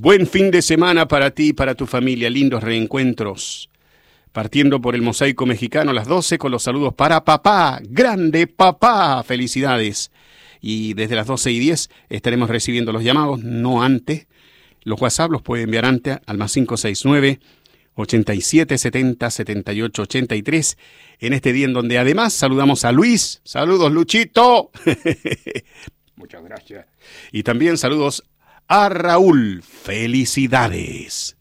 Buen fin de semana para ti y para tu familia. Lindos reencuentros. Partiendo por el Mosaico Mexicano a las 12 con los saludos para papá. ¡Grande papá! ¡Felicidades! Y desde las 12:10 estaremos recibiendo los llamados, no antes. Los WhatsApp los puede enviar antes al más 569-8770-7883. En este día en donde además saludamos a Luis. ¡Saludos, Luchito! Muchas gracias. Y también saludos a Raúl. ¡Felicidades!